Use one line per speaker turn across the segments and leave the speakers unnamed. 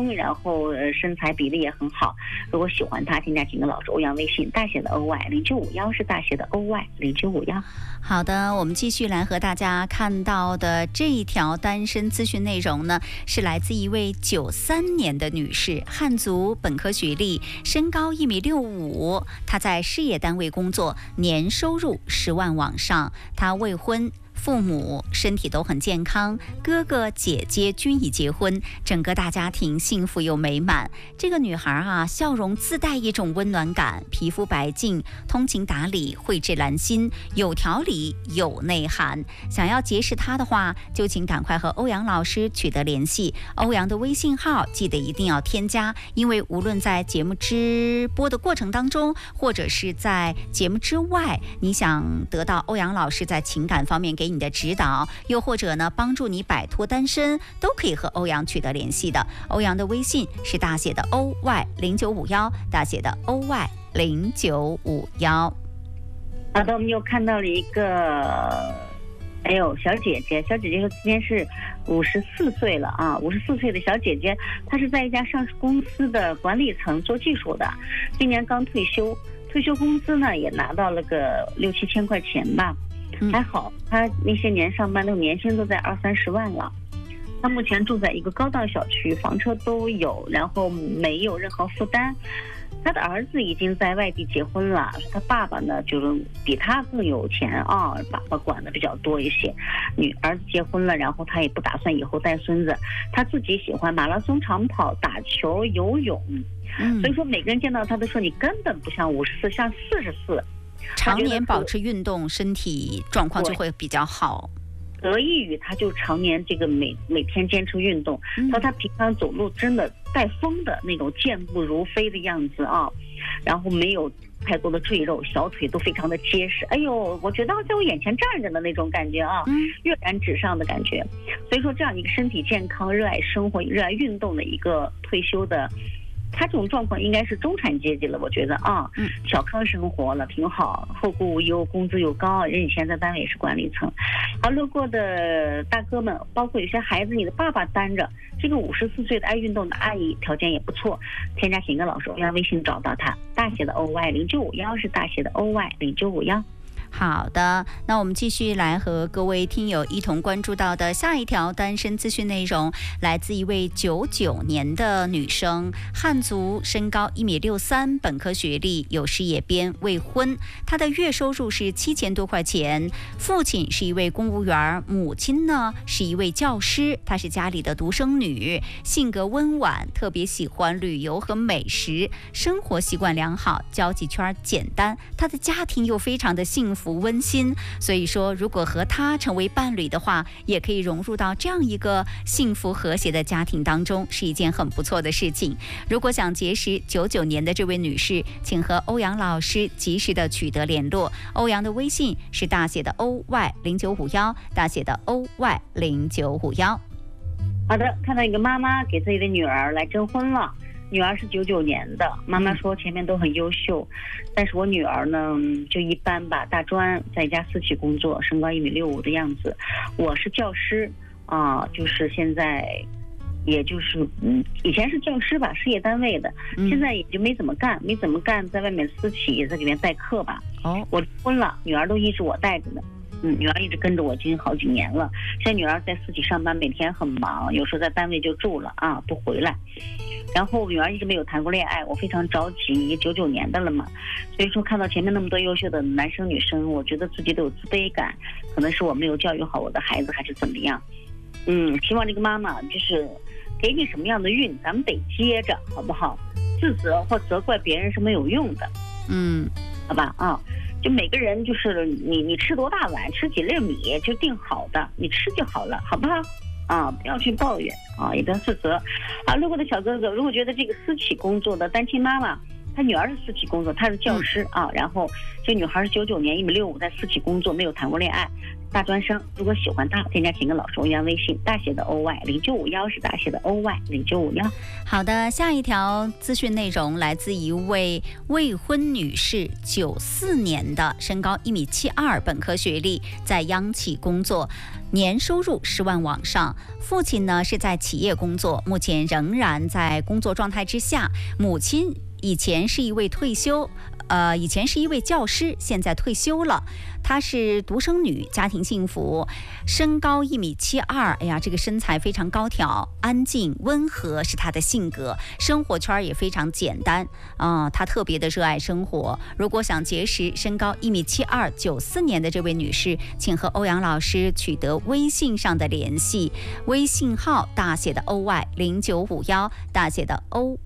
生，然后身材比例也很好。如果喜欢他，添加景德老师欧阳微信，大写的 OY0951是大写的 OY0951。
好的，我们继续来和大家看到的这一条单身资讯内容呢，是来自一位93年的女士，汉族，本科学历，身高1.65米，她在事业单位工作，年收入10万往上，她未婚。父母身体都很健康，哥哥姐姐均已结婚，整个大家庭幸福又美满。这个女孩笑容自带一种温暖感，皮肤白净，通情达理，蕙质兰心，有条理有内涵。想要结识她的话，就请赶快和欧阳老师取得联系。欧阳的微信号记得一定要添加，因为无论在节目直播的过程当中，或者是在节目之外，你想得到欧阳老师在情感方面给你的指导，又或者呢帮助你摆脱单身，都可以和欧阳取得联系的。欧阳的微信是大写的 OY0951，大写的 OY0951。
好的，我们又看到了一个，小姐姐说今年是54岁了啊，54岁的小姐姐，她是在一家上市公司的管理层做技术的，今年刚退休，退休工资呢也拿到了个6-7千块钱吧。还好，他那些年上班的年薪都在20-30万了。他目前住在一个高档小区，房车都有，然后没有任何负担。他的儿子已经在外地结婚了，他爸爸呢就是比他更有钱啊，爸爸管的比较多一些。儿子结婚了，然后他也不打算以后带孙子。他自己喜欢马拉松、长跑、打球、游泳，所以说每个人见到他都说你根本不像54，像44。
常年保持运动，身体状况就会比较好。
得益于他就常年这个每天坚持运动，他平常走路真的带风的那种健步如飞的样子啊，然后没有太多的赘肉，小腿都非常的结实。哎呦，我觉得在我眼前站着的那种感觉啊，跃然纸上的感觉。所以说这样一个身体健康、热爱生活、热爱运动的一个退休的。他这种状况应该是中产阶级了，我觉得小康生活了，挺好，后顾无忧，工资又高，人以前在单位也是管理层。好，路过的大哥们，包括有些孩子，你的爸爸担着，这个54岁的爱运动的阿姨，条件也不错，添加景德老师欧阳微信找到他，大写的 OY0951是大写的 OY0951。
好的，那我们继续来和各位听友一同关注到的下一条单身资讯内容，来自一位99年的女生，汉族，身高1.63米，本科学历，有事业编，未婚。她的月收入是7000多块钱，父亲是一位公务员，母亲呢是一位教师，她是家里的独生女，性格温婉，特别喜欢旅游和美食，生活习惯良好，交际圈简单，她的家庭又非常的幸福温馨，所以说如果和他成为伴侣的话，也可以融入到这样一个幸福和谐的家庭当中，是一件很不错的事情。如果想结识99年的这位女士，请和欧阳老师及时的取得联络。欧阳的微信是大写的 OY0951，大写的 OY0951。
好的，看到一个妈妈给自己的女儿来征婚了。女儿是99年的，妈妈说前面都很优秀，但是我女儿呢就一般吧，大专，在一家私企工作，身高1.65米的样子。我是教师啊，就是现在，也就是以前是教师吧，事业单位的，现在也就没怎么干，在外面私企也在里面代课吧。我婚了，女儿都一直我带着呢。女儿一直跟着我已经好几年了。现在女儿在私企上班，每天很忙，有时候在单位就住了啊，不回来。然后女儿一直没有谈过恋爱，我非常着急，99年的了嘛，所以说看到前面那么多优秀的男生女生，我觉得自己都有自卑感，可能是我没有教育好我的孩子，还是怎么样。希望这个妈妈就是给你什么样的运，咱们得接着，好不好？自责或责怪别人是没有用的。好吧啊。就每个人就是你吃多大碗，吃几粒米就定好的，你吃就好了，好不好？不要去抱怨啊，也不要自责。路过的小哥哥，如果觉得这个私企工作的单亲妈妈他女儿是私企工作，他是教师啊。然后这女孩是99年1.65米，在私企工作，没有谈过恋爱，大专生。如果喜欢他，添加秦根老师欧阳微信，大写的 OY0951是大写的 OY0951。
好的，下一条资讯内容来自一位未婚女士，94年的，身高1.72米，本科学历，在央企工作，年收入10万往上。父亲呢是在企业工作，目前仍然在工作状态之下。母亲以前是一位教师，现在退休了。她是独生女，家庭幸福，身高1.72米，哎呀，这个身材非常高挑，安静温和是她的性格，生活圈也非常简单她特别的热爱生活。如果想结识身高1.72米、94年的这位女士，请和欧阳老师取得微信上的联系，微信号大写的 OY0951，大写的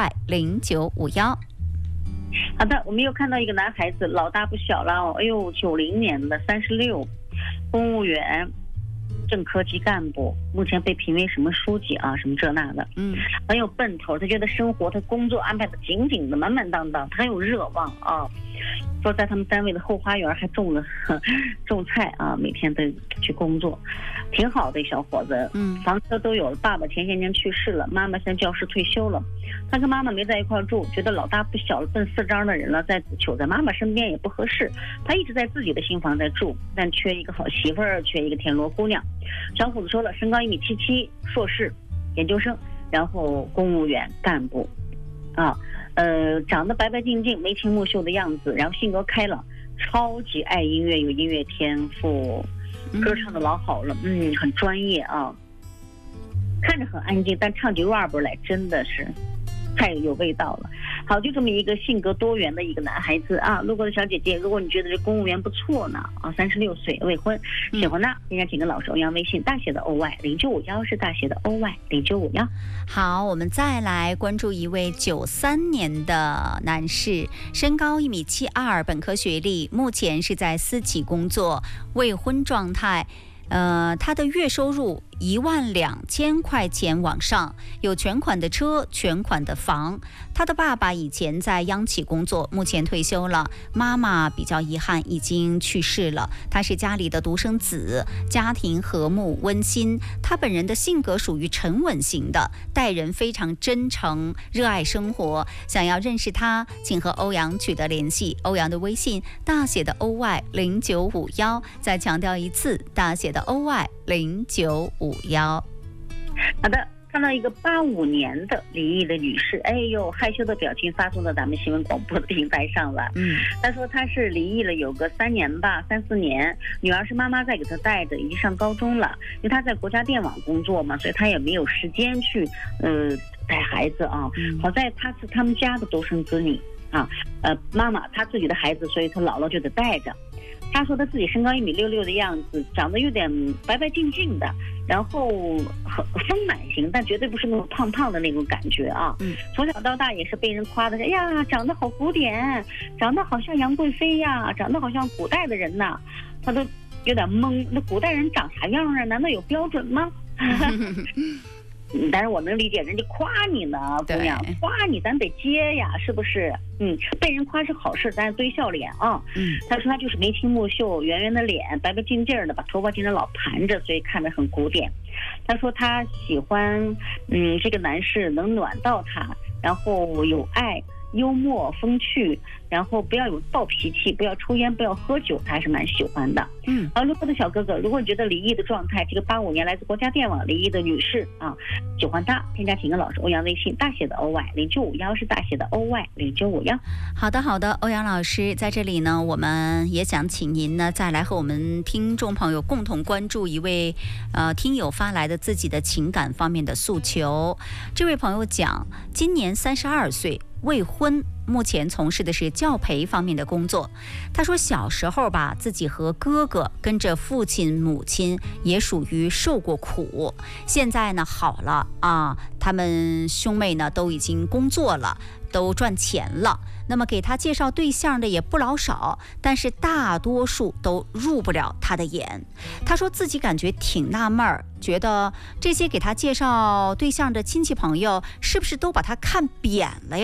OY0951。
好的，我们又看到一个男孩子，老大不小了，哎呦，90年的，36，公务员，正科级干部，目前被评为什么书记啊，什么这那的，很有奔头。他觉得生活，他工作安排的紧紧的，满满当当，他很有热望啊。说在他们单位的后花园还种菜啊，每天都去工作，挺好的小伙子。房车都有了，爸爸前些年去世了，妈妈现在教师退休了。他跟妈妈没在一块住，觉得老大不小了，奔4张的人了，再求在妈妈身边也不合适。他一直在自己的新房在住，但缺一个好媳妇儿，缺一个田螺姑娘。小伙子说了，身高1.77米，硕士研究生，然后公务员干部长得白白净净，眉清目秀的样子，然后性格开朗，超级爱音乐，有音乐天赋，歌唱的老好了，很专业啊。看着很安静，但唱起 rap 来真的是太有味道了。好，就这么一个性格多元的一个男孩子啊。路过的小姐姐，如果你觉得这公务员不错呢，36岁未婚，喜欢他，添加秦根老师欧阳微信，大写的 OY0951是大写的 OY0951。
好，我们再来关注一位93年的男士，身高1.72米，本科学历，目前是在私企工作，未婚状态。他的月收入12000块钱往上，有全款的车，全款的房。他的爸爸以前在央企工作，目前退休了。妈妈比较遗憾，已经去世了。他是家里的独生子，家庭和睦温馨。他本人的性格属于沉稳型的，待人非常真诚，热爱生活。想要认识他，请和欧阳取得联系。欧阳的微信大写的 OY0951，再强调一次，大写的 OY0951。
好的，看到一个85年的离异的女士，哎呦，害羞的表情发送到咱们新闻广播的平台上了。她说她是离异了有个3年吧，3、4年，女儿是妈妈在给她带的，已经上高中了。因为她在国家电网工作嘛，所以她也没有时间去带孩子啊。好在她是他们家的独生子女啊，妈妈她自己的孩子，所以她姥姥就得带着。她说她自己身高1.66米的样子，长得有点白白净净的，然后很丰满型，但绝对不是那种胖胖的那种感觉啊。从小到大也是被人夸的，哎呀，长得好古典，长得好像杨贵妃呀，长得好像古代的人呐。她都有点懵，那古代人长啥样啊？难道有标准吗？但是我能理解，人家夸你呢，姑娘，夸你咱得接呀，是不是？被人夸是好事，咱堆笑脸啊。他说他就是眉清目秀，圆圆的脸，白白净净的，把头发经常老盘着，所以看着很古典。他说他喜欢这个男士能暖到他，然后有爱，幽默风趣，然后不要有暴脾气，不要抽烟，不要喝酒，他还是蛮喜欢的。路过的小哥哥，如果你觉得离异的状态，这个85年来自国家电网离异的女士啊，喜欢他，添加秦根老师欧阳微信，大写的 OY0951是大写的 OY0951。
好的，欧阳老师在这里呢，我们也想请您呢再来和我们听众朋友共同关注一位听友发来的自己的情感方面的诉求。这位朋友讲，今年32岁，未婚，目前从事的是教培方面的工作。他说小时候吧，自己和哥哥跟着父亲母亲也属于受过苦，现在呢好了啊，他们兄妹呢都已经工作了，都赚钱了。那么给他介绍对象的也不老少，但是大多数都入不了他的眼。他说自己感觉挺纳闷儿，觉得这些给他介绍对象的亲戚朋友是不是都把他看扁了呀？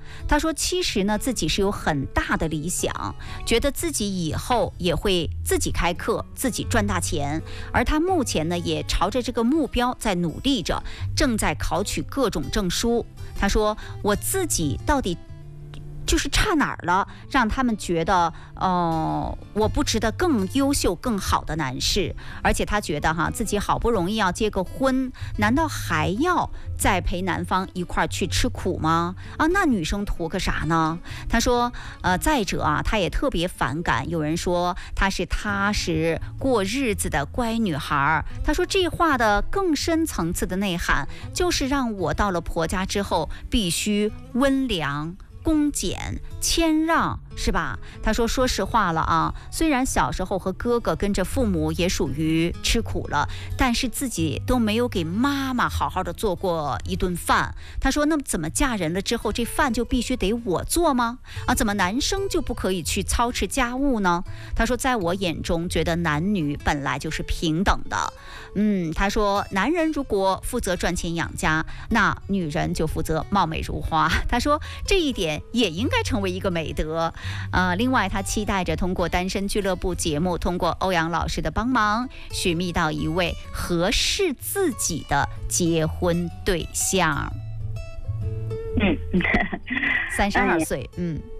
她说其实呢自己是有很大的理想，觉得自己以后也会自己开课，自己赚大钱，而她目前呢也朝着这个目标在努力着，正在考取各种证书。她说我自己到底就是差哪儿了，让他们觉得我不值得更优秀更好的男士。而且他觉得自己好不容易要结个婚，难道还要再陪男方一块儿去吃苦吗？那女生图个啥呢？他说再者他也特别反感有人说她是踏实过日子的乖女孩。他说这话的更深层次的内涵就是让我到了婆家之后必须温良恭俭谦让，是吧？他说说实话了虽然小时候和哥哥跟着父母也属于吃苦了，但是自己都没有给妈妈好好的做过一顿饭。他说那么怎么嫁人了之后这饭就必须得我做吗？怎么男生就不可以去操持家务呢？他说在我眼中觉得男女本来就是平等的。他说男人如果负责赚钱养家，那女人就负责貌美如花。他说这一点也应该成为一个美德。另外他期待着通过单身俱乐部节目，通过欧阳老师的帮忙，寻觅到一位合适自己的结婚对象。32岁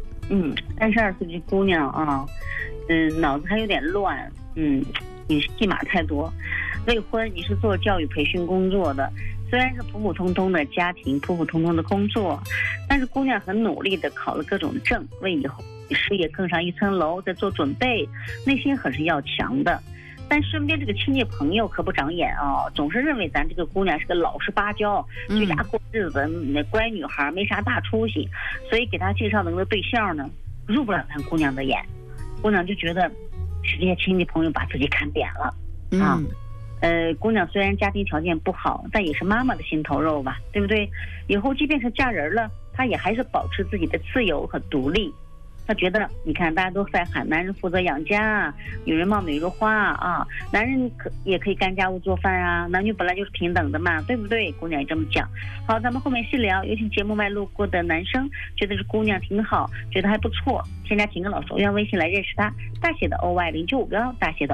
32岁这姑娘脑子还有点乱，你戏码太多。未婚，你是做教育培训工作的，虽然是普普通通的家庭，普普通通的工作，但是姑娘很努力的考了各种证，为以后事业更上一层楼在做准备，内心很是要强的。但身边这个亲戚朋友可不长眼总是认为咱这个姑娘是个老实巴交，居家过日子，乖女孩，没啥大出息，所以给她介绍的那个对象呢，入不了咱姑娘的眼。姑娘就觉得是这些亲戚朋友把自己看扁了姑娘虽然家庭条件不好，但也是妈妈的心头肉吧，对不对？以后即便是嫁人了，她也还是保持自己的自由和独立。她觉得你看大家都在喊男人负责养家，女人貌美如花男人也可以干家务做饭男女本来就是平等的嘛，对不对？姑娘也这么讲。好，咱们后面细聊。有请节目外路过的男生觉得这姑娘挺好，觉得还不错，添加情歌老师欧阳微信来认识她，大写的 OY0951，大写的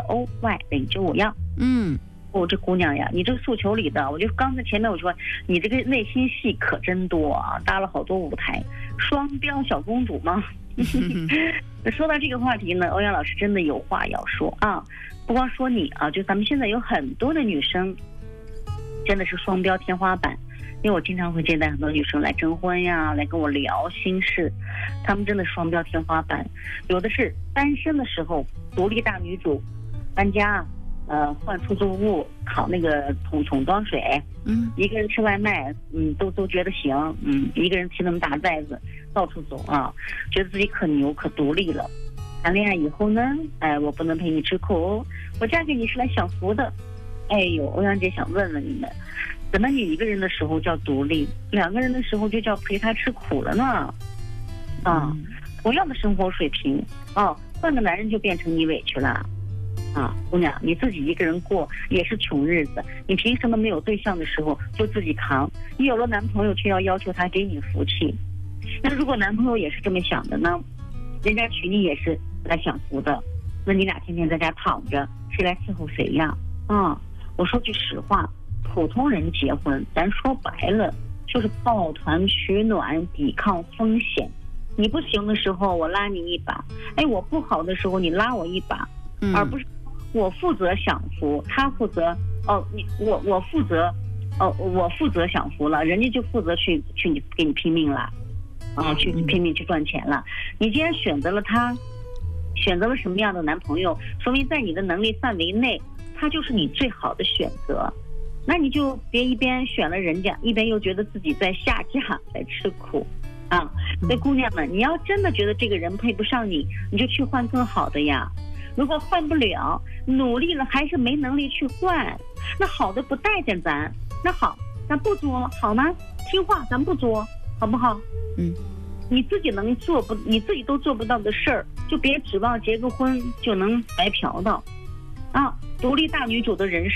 OY0951。这姑娘呀，你这个诉求里的，我就刚才前面我说你这个内心戏可真多搭了好多舞台，双标小公主吗？说到这个话题呢，欧阳老师真的有话要说不光说你就咱们现在有很多的女生真的是双标天花板。因为我经常会接待很多女生来征婚呀，来跟我聊心事，她们真的是双标天花板。有的是单身的时候独立大女主，搬家换出租屋，考那个桶装水，一个人吃外卖，都觉得行，一个人提那么大袋子到处走觉得自己可牛可独立了。谈恋爱以后呢，我不能陪你吃苦，我嫁给你是来享福的。欧阳姐想问问你们，怎么你一个人的时候叫独立，两个人的时候就叫陪他吃苦了呢？同样的生活水平换个男人就变成你委屈了。姑娘，你自己一个人过也是穷日子，你凭什么没有对象的时候就自己扛？你有了男朋友却要求他给你福气？那如果男朋友也是这么想的呢？人家娶你也是来享福的，那你俩天天在家躺着，谁来伺候谁呀？我说句实话，普通人结婚，咱说白了就是抱团取暖，抵抗风险。你不行的时候我拉你一把，我不好的时候你拉我一把，而不是我负责享福，他负责我负责我负责享福了，人家就负责去给你拼命了去拼命去赚钱了。你既然选择了他，选择了什么样的男朋友，说明在你的能力范围内他就是你最好的选择。那你就别一边选了人家，一边又觉得自己在下嫁在吃苦所以姑娘们，你要真的觉得这个人配不上你，你就去换更好的呀。如果换不了，努力了还是没能力去换，那好的不待见咱，那好，咱不作好吗？听话，咱不作，好不好？你自己能做不，你自己都做不到的事儿，就别指望结个婚就能白嫖到独立大女主的人设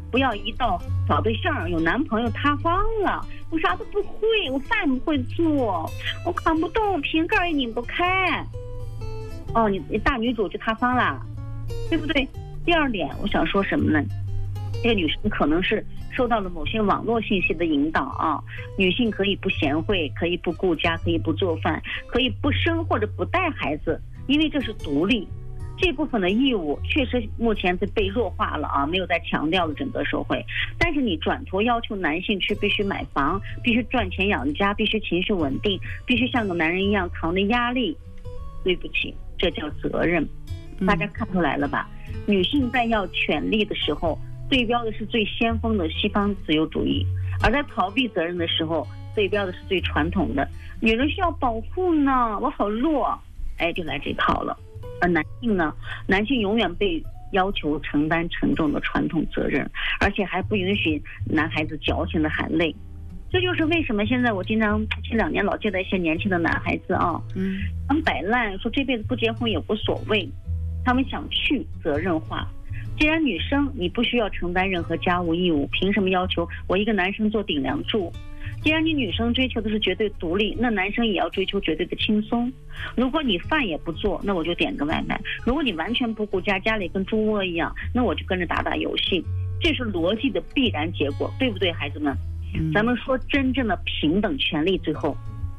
不要一到找对象有男朋友塌方了，我啥都不会，我饭不会做，我扛不动，瓶盖也拧不开。哦，你大女主就塌方了，对不对？第二点，我想说什么呢？这个女生可能是受到了某些网络信息的引导啊，女性可以不贤惠，可以不顾家，可以不做饭，可以不生或者不带孩子，因为这是独立。这部分的义务确实目前是被弱化了啊，没有再强调了整个社会。但是你转头要求男性去必须买房，必须赚钱养家，必须情绪稳定，必须像个男人一样扛着压力，对不起，这叫责任。大家看出来了吧？女性在要权利的时候，对标的是最先锋的西方自由主义，而在逃避责任的时候，对标的是最传统的女人需要保护呢，我好弱，哎，就来这套了。而男性呢，男性永远被要求承担沉重的传统责任，而且还不允许男孩子矫情的喊累。这就是为什么现在我经常前2年老接待一些年轻的男孩子啊，他们摆烂说这辈子不结婚也无所谓，他们想去责任化。既然女生你不需要承担任何家务义务，凭什么要求我一个男生做顶梁柱？既然你女生追求的是绝对独立，那男生也要追求绝对的轻松。如果你饭也不做，那我就点个外卖；如果你完全不顾家，家里跟猪窝一样，那我就跟着打打游戏。这是逻辑的必然结果，对不对，孩子们？咱们说真正的平等权利，最后